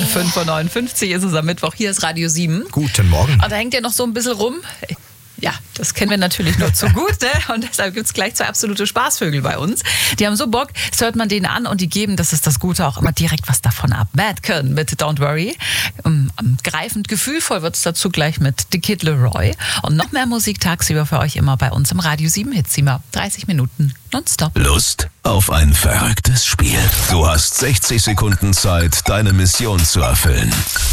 5:59 Uhr ist es am Mittwoch. Hier ist Radio 7. Guten Morgen. Und da hängt ja noch so ein bisschen rum. Ja, das kennen wir natürlich nur zu gut, ne? Und deshalb gibt es gleich 2 absolute Spaßvögel bei uns. Die haben so Bock, das hört man denen an und die geben, das ist das Gute, auch immer direkt was davon ab. Madcon mit Don't Worry. Greifend gefühlvoll wird es dazu gleich mit The Kid Leroy. Und noch mehr Musik tagsüber für euch immer bei uns im Radio 7 Hitzimmer. 30 Minuten nonstop. Lust auf ein verrücktes Spiel? Du hast 60 Sekunden Zeit, deine Mission zu erfüllen.